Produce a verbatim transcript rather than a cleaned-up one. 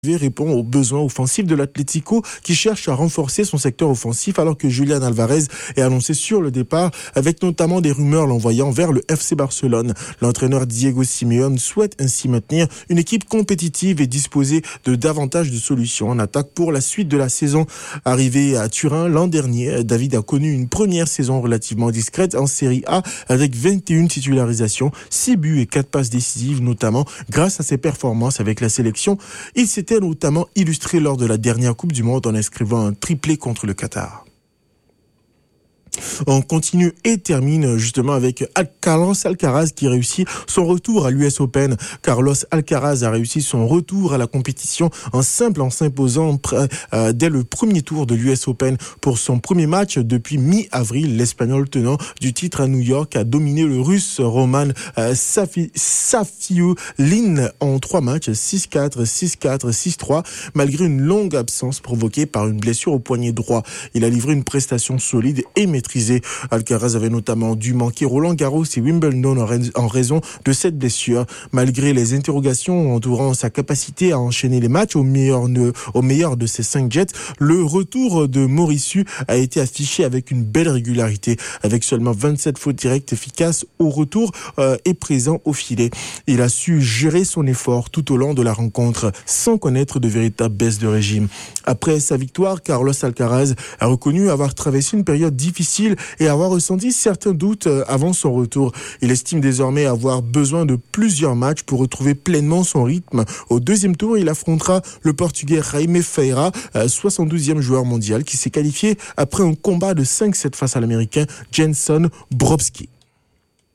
répond aux besoins offensifs de l'Atlético qui cherche à renforcer son secteur offensif alors que Julián Alvarez est annoncé sur le départ avec notamment des rumeurs l'envoyant vers le F C Barcelone. L'entraîneur Diego Simeone souhaite ainsi maintenir une équipe compétitive et disposer de davantage de solutions en attaque pour la suite de la saison. Arrivé à Turin l'an dernier, David a connu une première saison relativement discrète en Serie A avec vingt et une titularisations, six buts et quatre passes décisives notamment grâce à ses performances avec la sélection. Il s'était notamment illustré lors de la dernière Coupe du Monde en inscrivant un triplé contre le Qatar. On continue et termine justement avec Carlos Alcaraz qui réussit son retour à l'U S Open. Carlos Alcaraz a réussi son retour à la compétition en simple en s'imposant euh, dès le premier tour de l'U S Open. Pour son premier match depuis mi-avril, l'Espagnol tenant du titre à New York a dominé le Russe Roman euh, Safi, Safiullin en trois matchs, six quatre, six quatre, six trois, malgré une longue absence provoquée par une blessure au poignet droit. Il a livré une prestation solide et maîtrisée. Alcaraz avait notamment dû manquer Roland Garros et Wimbledon en raison de cette blessure. Malgré les interrogations entourant sa capacité à enchaîner les matchs au meilleur de, au meilleur de ses cinq jets, le retour de Mauricio a été affiché avec une belle régularité, avec seulement vingt-sept fautes directes efficaces au retour euh, et présent au filet. Il a su gérer son effort tout au long de la rencontre sans connaître de véritable baisse de régime. Après sa victoire, Carlos Alcaraz a reconnu avoir traversé une période difficile et avoir ressenti certains doutes avant son retour. Il estime désormais avoir besoin de plusieurs matchs pour retrouver pleinement son rythme. Au deuxième tour, il affrontera le Portugais Jaime Feira, soixante-douzième joueur mondial, qui s'est qualifié après un combat de cinq sept face à l'Américain Jenson Brobski.